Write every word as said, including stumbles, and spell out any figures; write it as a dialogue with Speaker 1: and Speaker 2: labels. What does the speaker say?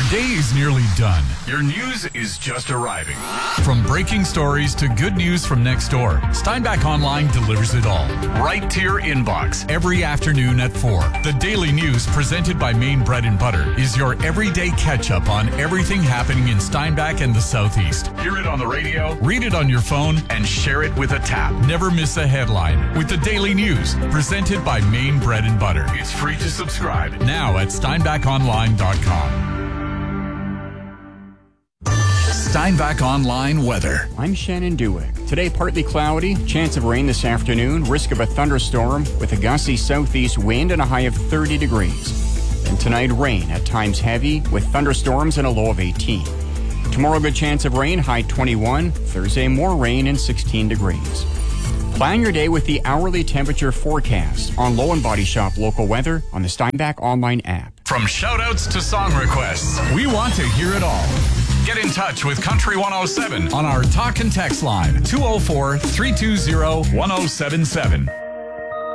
Speaker 1: day is nearly done. Your news is just arriving. From breaking stories to good news from next door, Steinbach Online delivers it all right to your inbox every afternoon at four. The daily news presented by Maine Bread and Butter is your everyday catch-up on everything happening in Steinbach and the Southeast. Hear it on the radio, read it on your phone, and share it with a tap. Never miss a headline with the daily news presented by Maine Bread and Butter. It's free to subscribe now at steinbach online dot com. Steinbach Online weather.
Speaker 2: I'm Shannon Dewick. Today, partly cloudy, chance of rain this afternoon, risk of a thunderstorm with a gusty southeast wind and a high of thirty degrees. And tonight, rain, at times heavy, with thunderstorms and a low of eighteen. Tomorrow, good chance of rain, high twenty-one. Thursday, more rain and sixteen degrees. Plan your day with the hourly temperature forecast on Low and Body Shop local weather on the Steinbach Online app.
Speaker 1: From shout-outs to song requests, we want to hear it all. Get in touch with Country one oh seven on our talk and text line, two oh four, three two zero, one oh seven seven.